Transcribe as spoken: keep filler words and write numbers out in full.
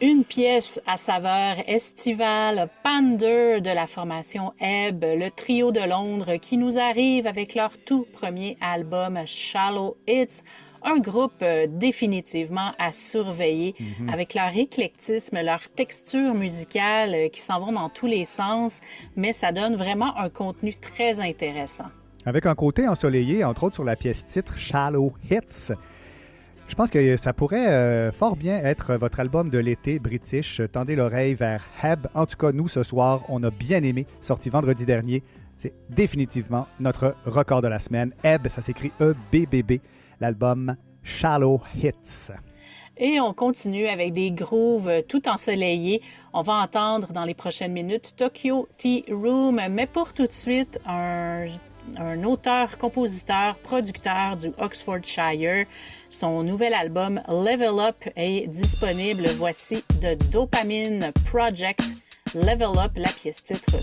Une pièce à saveur estivale, Pander de la formation Ebb, le trio de Londres qui nous arrive avec leur tout premier album Shallow Hits, un groupe euh, définitivement à surveiller mm-hmm. avec leur éclectisme, leur texture musicale euh, qui s'en vont dans tous les sens, mais ça donne vraiment un contenu très intéressant. Avec un côté ensoleillé, entre autres sur la pièce titre Shallow Hits. Je pense que ça pourrait euh, fort bien être votre album de l'été british. Tendez l'oreille vers Ebb. En tout cas, nous, ce soir, on a bien aimé, sorti vendredi dernier. C'est définitivement notre record de la semaine. Ebb, ça s'écrit E B B B, l'album Shallow Hits. Et on continue avec des grooves tout ensoleillés. On va entendre dans les prochaines minutes Tokyo Tea Room, mais pour tout de suite, un... un auteur, compositeur, producteur du Oxfordshire. Son nouvel album Level Up est disponible. Voici The Dopamine Project. Level Up, la pièce titre